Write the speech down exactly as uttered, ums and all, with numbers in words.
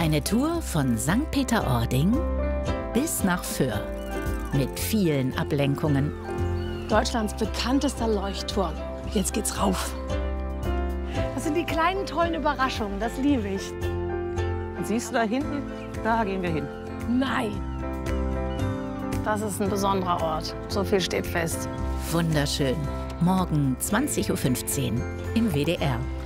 Eine Tour von Sankt Peter-Ording bis nach Föhr. Mit vielen Ablenkungen. Deutschlands bekanntester Leuchtturm. Jetzt geht's rauf. Das sind die kleinen, tollen Überraschungen. Das liebe ich. Und siehst du da hinten? Da gehen wir hin. Nein. Das ist ein besonderer Ort. So viel steht fest. Wunderschön. Morgen zwanzig Uhr fünfzehn im W D R.